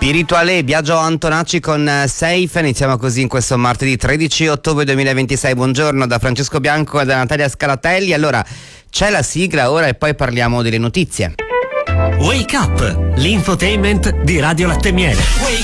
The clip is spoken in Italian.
Spirituale, Biagio Antonacci con Safe. Iniziamo così in questo martedì 13 ottobre 2026. Buongiorno da Francesco Bianco e da Natalia Scalatelli. Allora, c'è la sigla ora e poi parliamo delle notizie. Wake Up, l'infotainment di Radio Latte Miele.